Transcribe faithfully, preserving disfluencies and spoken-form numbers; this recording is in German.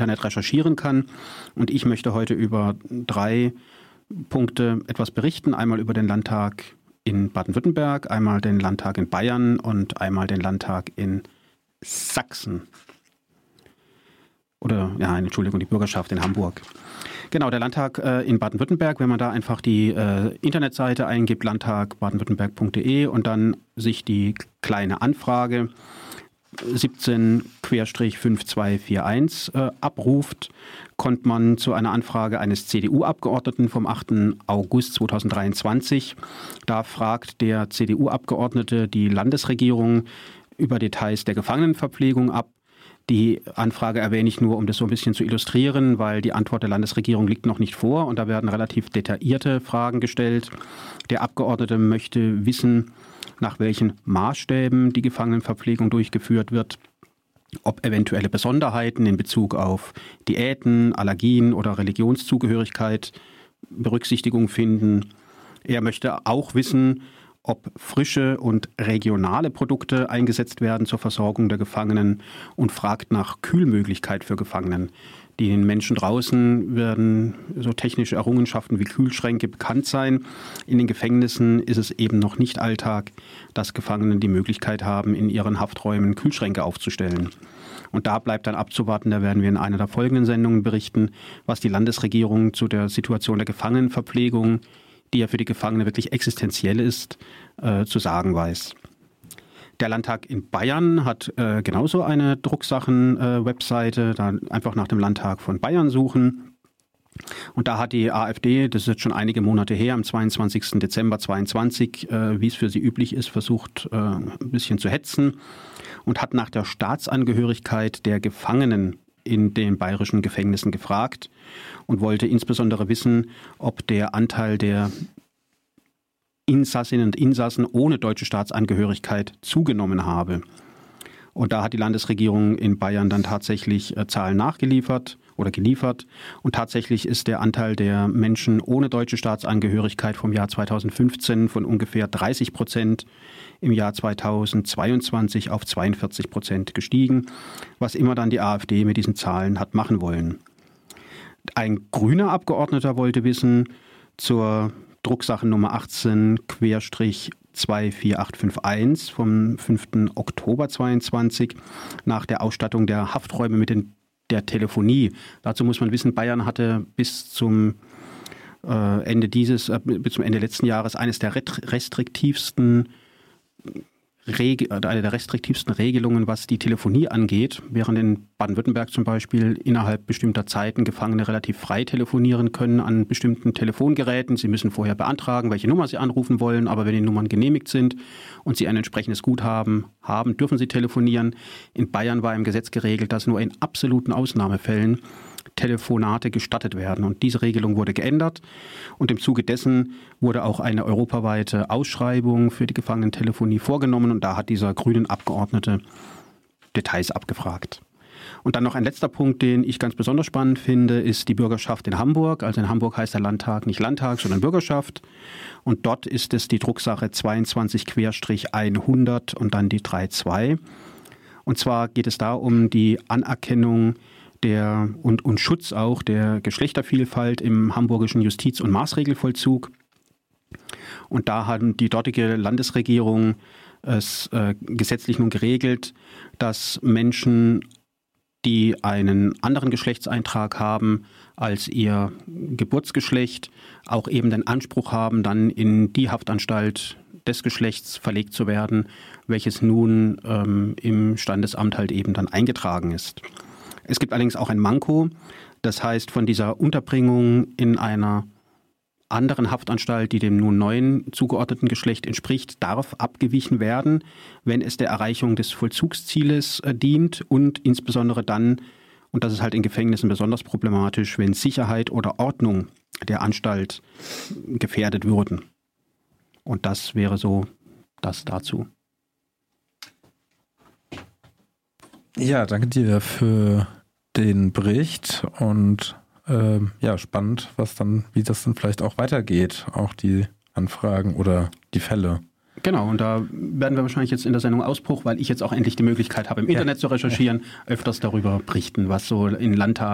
Internet recherchieren kann. Und ich möchte heute über drei Punkte etwas berichten. Einmal über den Landtag in Baden-Württemberg, einmal den Landtag in Bayern und einmal den Landtag in Sachsen. Oder, ja, Entschuldigung, die Bürgerschaft in Hamburg. Genau, der Landtag äh, in Baden-Württemberg, wenn man da einfach die äh, Internetseite eingibt, landtag baden-württemberg punkt de und dann sich die kleine Anfrage siebzehn fünf zwei vier eins äh, abruft, kommt man zu einer Anfrage eines C D U-Abgeordneten vom achten August zweitausenddreiundzwanzig. Da fragt der C D U-Abgeordnete die Landesregierung über Details der Gefangenenverpflegung ab. Die Anfrage erwähne ich nur, um das so ein bisschen zu illustrieren, weil die Antwort der Landesregierung liegt noch nicht vor und da werden relativ detaillierte Fragen gestellt. Der Abgeordnete möchte wissen, nach welchen Maßstäben die Gefangenenverpflegung durchgeführt wird, ob eventuelle Besonderheiten in Bezug auf Diäten, Allergien oder Religionszugehörigkeit Berücksichtigung finden. Er möchte auch wissen, ob frische und regionale Produkte eingesetzt werden zur Versorgung der Gefangenen und fragt nach Kühlmöglichkeit für Gefangenen. Den Menschen draußen werden so technische Errungenschaften wie Kühlschränke bekannt sein. In den Gefängnissen ist es eben noch nicht Alltag, dass Gefangenen die Möglichkeit haben, in ihren Hafträumen Kühlschränke aufzustellen. Und da bleibt dann abzuwarten, da werden wir in einer der folgenden Sendungen berichten, was die Landesregierung zu der Situation der Gefangenenverpflegung, die ja für die Gefangene wirklich existenziell ist, äh, zu sagen weiß. Der Landtag in Bayern hat äh, genauso eine Drucksachen-Webseite, äh, da einfach nach dem Landtag von Bayern suchen. Und da hat die AfD, das ist jetzt schon einige Monate her, am zweiundzwanzigsten Dezember zweitausendzweiundzwanzig, äh, wie es für sie üblich ist, versucht, äh, ein bisschen zu hetzen und hat nach der Staatsangehörigkeit der Gefangenen in den bayerischen Gefängnissen gefragt und wollte insbesondere wissen, ob der Anteil der Insassinnen und Insassen ohne deutsche Staatsangehörigkeit zugenommen habe. Und da hat die Landesregierung in Bayern dann tatsächlich äh, Zahlen nachgeliefert oder geliefert. Und tatsächlich ist der Anteil der Menschen ohne deutsche Staatsangehörigkeit vom Jahr zweitausendfünfzehn von ungefähr dreißig Prozent im Jahr zweitausendzweiundzwanzig auf zweiundvierzig Prozent gestiegen, was immer dann die AfD mit diesen Zahlen hat machen wollen. Ein grüner Abgeordneter wollte wissen zur Drucksache Nummer achtzehn zwei vier acht fünf eins vom fünften Oktober zweitausendzweiundzwanzig nach der Ausstattung der Hafträume mit den, der Telefonie. Dazu muss man wissen, Bayern hatte bis zum äh, Ende dieses, äh, bis zum Ende letzten Jahres eines der restriktivsten Reg- eine der restriktivsten Regelungen, was die Telefonie angeht, während in Baden-Württemberg zum Beispiel innerhalb bestimmter Zeiten Gefangene relativ frei telefonieren können an bestimmten Telefongeräten. Sie müssen vorher beantragen, welche Nummer sie anrufen wollen, aber wenn die Nummern genehmigt sind und sie ein entsprechendes Guthaben haben, dürfen sie telefonieren. In Bayern war im Gesetz geregelt, dass nur in absoluten Ausnahmefällen Telefonate gestattet werden. Und diese Regelung wurde geändert und im Zuge dessen wurde auch eine europaweite Ausschreibung für die Gefangenentelefonie vorgenommen und da hat dieser grünen Abgeordnete Details abgefragt. Und dann noch ein letzter Punkt, den ich ganz besonders spannend finde, ist die Bürgerschaft in Hamburg. Also in Hamburg heißt der Landtag nicht Landtag, sondern Bürgerschaft. Und dort ist es die Drucksache zweiundzwanzig hundert und dann die zweiunddreißig. Und zwar geht es da um die Anerkennung Der, und, und Schutz auch der Geschlechtervielfalt im hamburgischen Justiz- und Maßregelvollzug. Und da hat die dortige Landesregierung es äh, gesetzlich nun geregelt, dass Menschen, die einen anderen Geschlechtseintrag haben als ihr Geburtsgeschlecht, auch eben den Anspruch haben, dann in die Haftanstalt des Geschlechts verlegt zu werden, welches nun ähm, im Standesamt halt eben dann eingetragen ist. Es gibt allerdings auch ein Manko, das heißt, von dieser Unterbringung in einer anderen Haftanstalt, die dem nun neuen zugeordneten Geschlecht entspricht, darf abgewichen werden, wenn es der Erreichung des Vollzugszieles äh, dient und insbesondere dann, und das ist halt in Gefängnissen besonders problematisch, wenn Sicherheit oder Ordnung der Anstalt gefährdet würden. Und das wäre so das dazu. Ja, danke dir für den Bericht und äh, ja, spannend, was dann, wie das dann vielleicht auch weitergeht, auch die Anfragen oder die Fälle. Genau, und da werden wir wahrscheinlich jetzt in der Sendung Ausbruch, weil ich jetzt auch endlich die Möglichkeit habe, im Internet ja. zu recherchieren, öfters darüber berichten, was so in Landtagen